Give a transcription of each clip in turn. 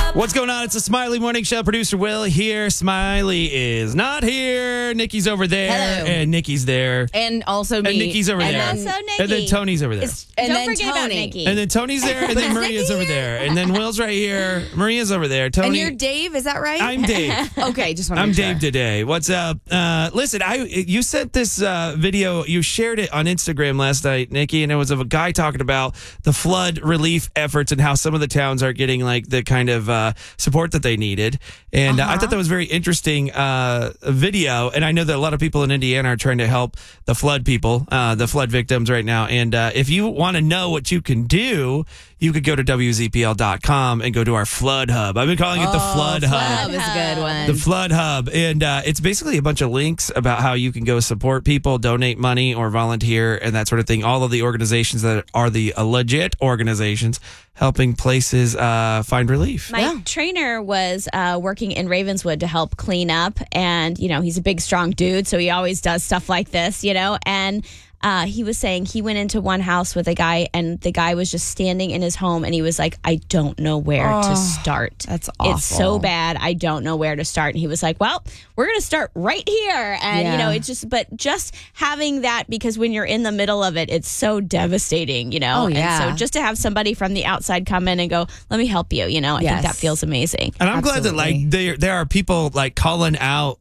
What's going on? It's a Smiley Morning Show. Producer Will here. Smiley is not here. Nikki's over there. Hello. And Nikki's there. And also me. And Nikki's over there. And also Nikki. And then Tony's over there. And Don't then forget about Tony. Nikki. And then Tony's there. And then Maria's over there. And then Will's right here. Maria's over there. Tony. And you're Dave, is that right? I'm Dave. Okay, just want to I'm make sure. Dave today. What's up? Listen, you sent this video. You shared it on Instagram last night, Nikki, and it was of a guy talking about the flood relief efforts and how some of the towns are getting like the kind of support that they needed. And I thought that was very interesting video. And I know that a lot of people in Indiana are trying to help the flood people, the flood victims right now. And if you want to know what you can do, you could go to WZPL.com and go to our Flood Hub. I've been calling it the Flood Hub. Hub is a good one. The Flood Hub. And it's basically a bunch of links about how you can go support people, donate money, or volunteer, and that sort of thing. All of the organizations that are the legit organizations helping places find relief. My trainer was working in Ravenswood to help clean up. And, you know, he's a big, strong dude, so he always does stuff like this, you know. And he was saying he went into one house with a guy, and the guy was just standing in his home, and he was like, I don't know where to start. That's awful. It's so bad. I don't know where to start. And he was like, well, we're going to start right here. And, you know, it's just having that, because when you're in the middle of it, it's so devastating, you know. Oh, yeah. And so just to have somebody from the outside come in and go, let me help you, you know, I think that feels amazing. And I'm glad that like there are people like calling out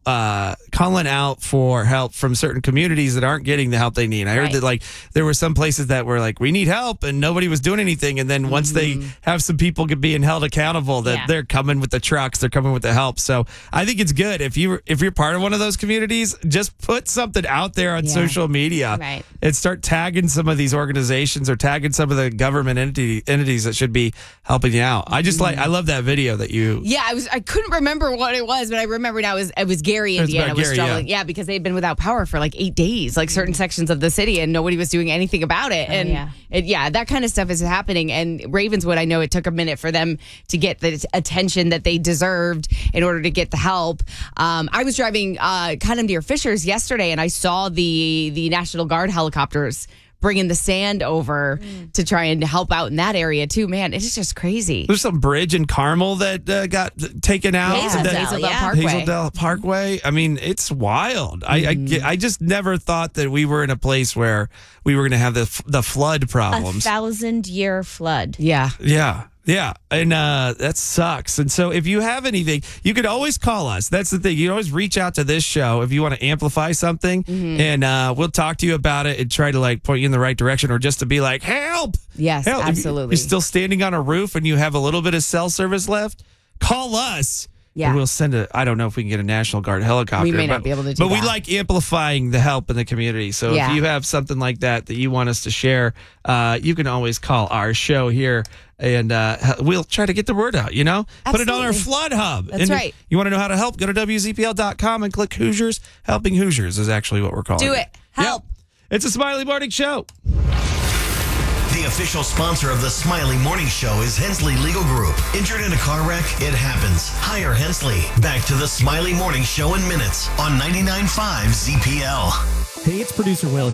for help from certain communities that aren't getting the help they need. I heard that like there were some places that were like, we need help, and nobody was doing anything. And then once they have some people being held accountable, that they're coming with the trucks, they're coming with the help. So I think it's good if you're part of one of those communities, just put something out there on social media and start tagging some of these organizations or tagging some of the government entities that should be helping you out. I just I love that video that you. Yeah, I couldn't remember what it was, but I remember now it was Gary, Indiana was struggling. Yeah, because they'd been without power for like 8 days, like certain sections of the city, and nobody was doing anything about it. That kind of stuff is happening. And Ravenswood, I know it took a minute for them to get the attention that they deserved in order to get the help. I was driving kind of near Fishers yesterday, and I saw the National Guard helicopters bringing the sand over to try and help out in that area too. Man, it's just crazy. There's some bridge in Carmel that got taken out. Hazeldale Parkway. I mean, it's wild. I just never thought that we were in a place where we were going to have the flood problems. 1,000-year flood. Yeah. Yeah, and that sucks. And so if you have anything, you could always call us. That's the thing. You can always reach out to this show if you want to amplify something, and we'll talk to you about it and try to like point you in the right direction, or just to be like, help. Yes, help. absolutely. If you're still standing on a roof and you have a little bit of cell service left, call us. Yeah. And we'll send I don't know if we can get a National Guard helicopter. We may not be able to do But that. we like amplifying the help in the community. So if you have something like that you want us to share, you can always call our show here, and we'll try to get the word out, you know? Absolutely. Put it on our Flood Hub. That's right. You want to know how to help? Go to WZPL.com and click Hoosiers. Helping Hoosiers is actually what we're calling Do it. Help. Yep. It's a Smiley Morning Show. The official sponsor of the Smiley Morning Show is Hensley Legal Group. Injured in a car wreck? It happens. Hire Hensley. Back to the Smiley Morning Show in minutes on 99.5 ZPL. Hey, it's producer Will.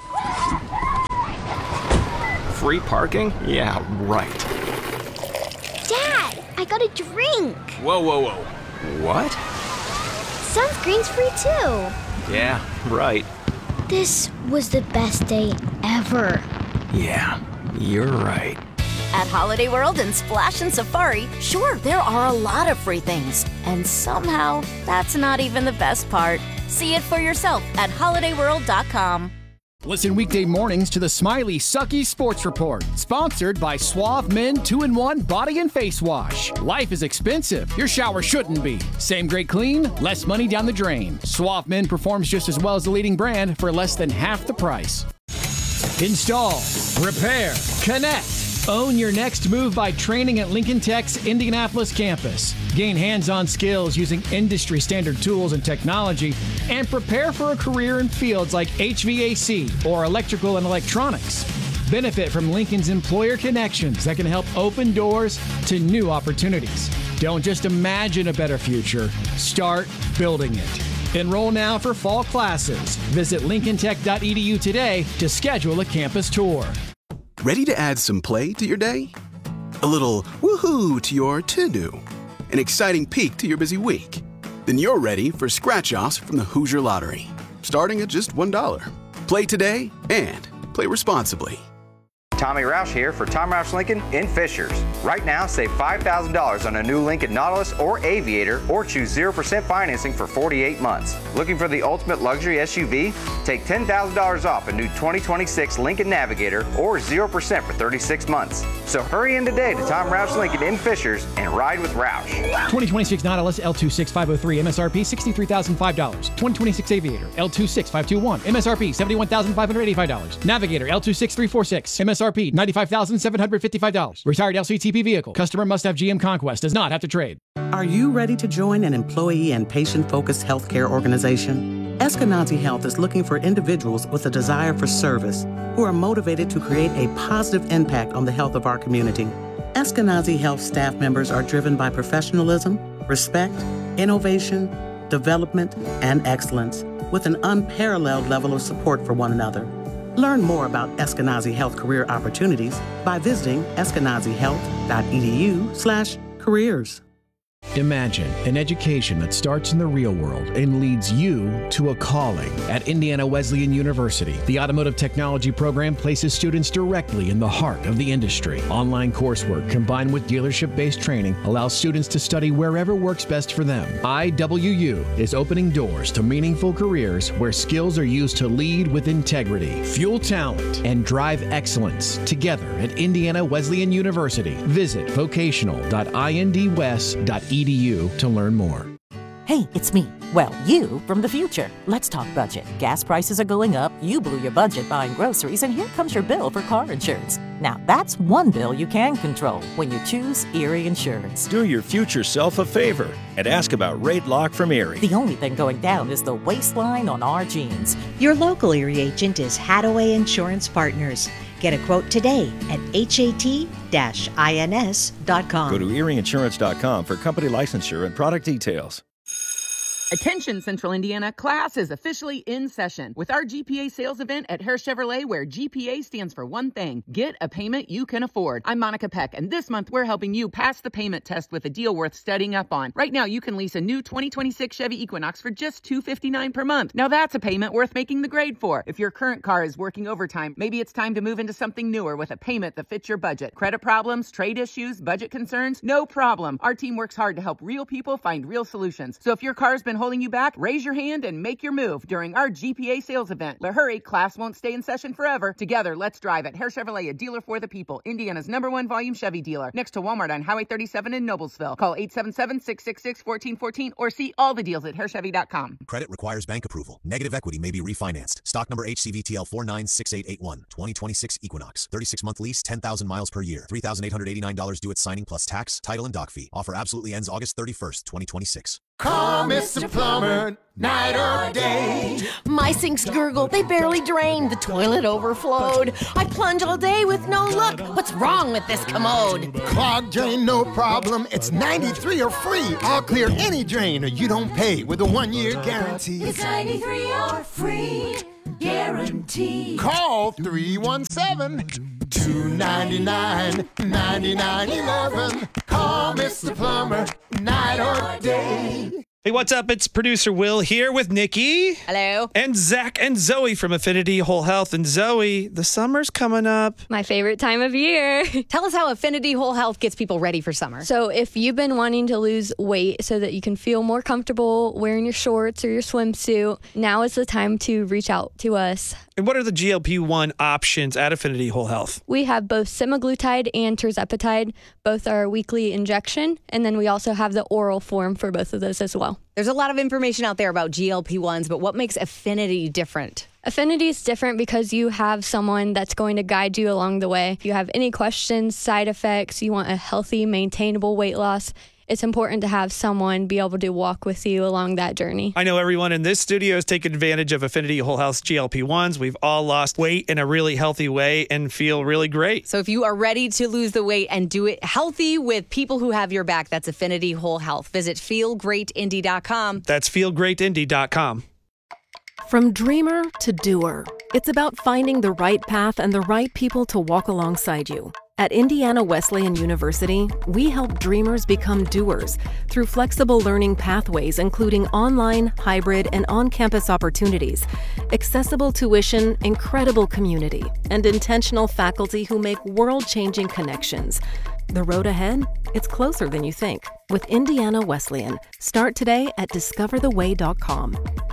Free parking? Yeah, right. Dad, I got a drink. Whoa. What? Sunscreen's free too. Yeah, right. This was the best day ever. Yeah, you're right. At Holiday World and Splash and Safari, sure, there are a lot of free things. And somehow, that's not even the best part. See it for yourself at holidayworld.com. Listen weekday mornings to the Smiley Sucky Sports Report, sponsored by Suave Men 2-in-1 Body and Face Wash. Life is expensive. Your shower shouldn't be. Same great clean, less money down the drain. Suave Men performs just as well as the leading brand for less than half the price. Install, repair, connect. Own your next move by training at Lincoln Tech's Indianapolis campus. Gain hands-on skills using industry-standard tools and technology, and prepare for a career in fields like HVAC or electrical and electronics. Benefit from Lincoln's employer connections that can help open doors to new opportunities. Don't just imagine a better future. Start building it. Enroll now for fall classes. Visit lincolntech.edu today to schedule a campus tour. Ready to add some play to your day? A little woohoo to your to-do. an exciting peek to your busy week. Then you're ready for scratch-offs from the Hoosier Lottery, starting at just $1. Play today and play responsibly. Tommy Roush here for Tom Roush Lincoln in Fishers. Right now, save $5,000 on a new Lincoln Nautilus or Aviator, or choose 0% financing for 48 months. Looking for the ultimate luxury SUV? Take $10,000 off a new 2026 Lincoln Navigator or 0% for 36 months. So hurry in today to Tom Roush Lincoln in Fishers and ride with Roush. 2026 Nautilus L26503 MSRP $63,005. 2026 Aviator L26521 MSRP $71,585. Navigator L26346 MSRP $95,755. Retired LCTP vehicle. Customer must have GM Conquest. Does not have to trade. Are you ready to join an employee and patient-focused healthcare organization? Eskenazi Health is looking for individuals with a desire for service who are motivated to create a positive impact on the health of our community. Eskenazi Health staff members are driven by professionalism, respect, innovation, development, and excellence, with an unparalleled level of support for one another. Learn more about Eskenazi Health career opportunities by visiting eskenazihealth.edu/careers. Imagine an education that starts in the real world and leads you to a calling. At Indiana Wesleyan University, the Automotive Technology program places students directly in the heart of the industry. Online coursework combined with dealership-based training allows students to study wherever works best for them. IWU is opening doors to meaningful careers where skills are used to lead with integrity, fuel talent, and drive excellence. Together at Indiana Wesleyan University, visit vocational.indwest.edu to learn more. Hey, it's me. Well, you from the future. Let's talk budget. Gas prices are going up, you blew your budget buying groceries, and here comes your bill for car insurance. Now, that's one bill you can control when you choose Erie Insurance. Do your future self a favor and ask about Rate Lock from Erie. The only thing going down is the waistline on our jeans. Your local Erie agent is Hadaway Insurance Partners. Get a quote today at hat-ins.com. Go to erieinsurance.com for company licensure and product details. Attention Central Indiana, class is officially in session with our GPA sales event at Hare Chevrolet, where GPA stands for one thing: get a payment you can afford. I'm Monica Peck, and this month we're helping you pass the payment test with a deal worth studying up on. Right now you can lease a new 2026 Chevy Equinox for just $259 per month. Now that's a payment worth making the grade for. If your current car is working overtime, maybe it's time to move into something newer with a payment that fits your budget. Credit problems, trade issues, budget concerns? No problem. Our team works hard to help real people find real solutions. So if your car's been holding you back, raise your hand and make your move during our GPA sales event. But hurry, class won't stay in session forever. Together, let's drive at Hare Chevrolet, a dealer for the people. Indiana's #1 volume Chevy dealer, next to Walmart on Highway 37 in Noblesville. Call 877-666-1414 or see all the deals at harechevy.com. Credit requires bank approval. Negative equity may be refinanced. Stock number HCVTL 496881. 2026 Equinox. 36-month lease, 10,000 miles per year. $3,889 due at signing plus tax, title, and dock fee. Offer absolutely ends August 31st, 2026. Call Mr. Plumber, night or day. My sinks gurgle, they barely drain. The toilet overflowed. I plunge all day with no luck. What's wrong with this commode? Clogged drain, no problem. It's 93 or free. I'll clear any drain or you don't pay with a 1-year guarantee. It's 93 or free guarantee. Call 317-299-9911. Call Mr. Plumber, night or day. Hey, what's up? It's producer Will here with Nikki. Hello. And Zach and Zoe from Affinity Whole Health. And Zoe, the summer's coming up. My favorite time of year. Tell us how Affinity Whole Health gets people ready for summer. So if you've been wanting to lose weight so that you can feel more comfortable wearing your shorts or your swimsuit, now is the time to reach out to us. And what are the GLP-1 options at Affinity Whole Health? We have both semaglutide and tirzepatide. Both are a weekly injection. And then we also have the oral form for both of those as well. There's a lot of information out there about GLP-1s, but what makes Affinity different? Affinity is different because you have someone that's going to guide you along the way. If you have any questions, side effects, you want a healthy, maintainable weight loss, it's important to have someone be able to walk with you along that journey. I know everyone in this studio has taken advantage of Affinity Whole Health's GLP-1s. We've all lost weight in a really healthy way and feel really great. So if you are ready to lose the weight and do it healthy with people who have your back, that's Affinity Whole Health. Visit feelgreatindy.com. That's feelgreatindy.com. From dreamer to doer, it's about finding the right path and the right people to walk alongside you. At Indiana Wesleyan University, we help dreamers become doers through flexible learning pathways, including online, hybrid, and on-campus opportunities, accessible tuition, incredible community, and intentional faculty who make world-changing connections. The road ahead? It's closer than you think. With Indiana Wesleyan. Start today at discovertheway.com.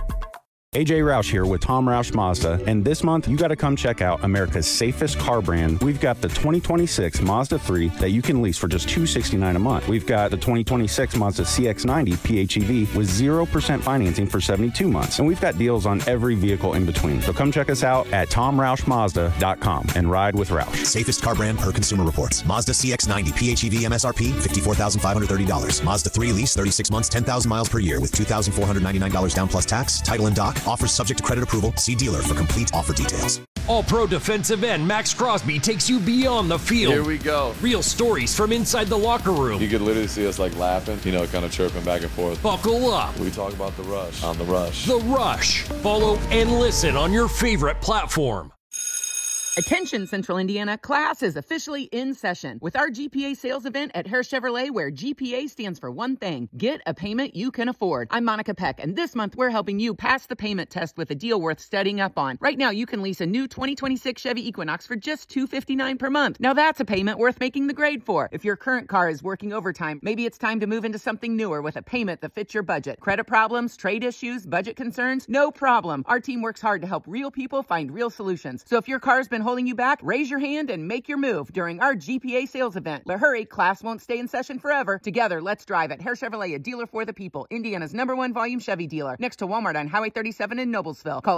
AJ Roush here with Tom Roush Mazda, and this month you got to come check out America's safest car brand. We've got the 2026 Mazda 3 that you can lease for just $269 a month. We've got the 2026 Mazda CX-90 PHEV with 0% financing for 72 months, and we've got deals on every vehicle in between. So come check us out at TomRoushMazda.com and ride with Roush. Safest car brand per Consumer Reports. Mazda CX-90 PHEV MSRP $54,530. Mazda 3 lease 36 months, 10,000 miles per year with $2,499 down plus tax, title and dock. Offers subject to credit approval. See dealer for complete offer details. All-Pro defensive end Max Crosby takes you beyond the field. Here we go. Real stories from inside the locker room. You could literally see us like laughing, kind of chirping back and forth. Buckle up. We talk about The Rush on The Rush. The Rush. Follow and listen on your favorite platform. Attention Central Indiana, class is officially in session with our GPA sales event at Hare Chevrolet, where GPA stands for one thing: get a payment you can afford. I'm Monica Peck, and this month we're helping you pass the payment test with a deal worth studying up on. Right now you can lease a new 2026 Chevy Equinox for just $259 per month. Now that's a payment worth making the grade for. If your current car is working overtime, maybe it's time to move into something newer with a payment that fits your budget. Credit problems, trade issues, budget concerns? No problem. Our team works hard to help real people find real solutions. So if your car's been holding you back, raise your hand and make your move during our GPA sales event. But hurry, class won't stay in session forever. Together, let's drive at Hare Chevrolet, a dealer for the people. Indiana's #1 volume Chevy dealer. Next to Walmart on Highway 37 in Noblesville. Call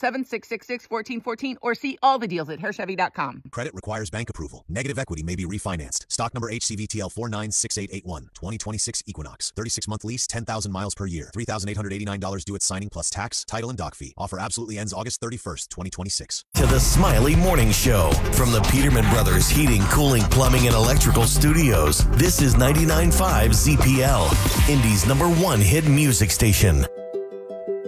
877-666-1414 or see all the deals at HareChevy.com. Credit requires bank approval. Negative equity may be refinanced. Stock number HCVTL 496881. 2026 Equinox. 36-month lease, 10,000 miles per year. $3,889 due at signing plus tax, title, and dock fee. Offer absolutely ends August 31st, 2026. To the Smiley Morning Show from the Peterman Brothers Heating, Cooling, Plumbing, and Electrical Studios. This is 99.5 ZPL, Indy's #1 hit music station.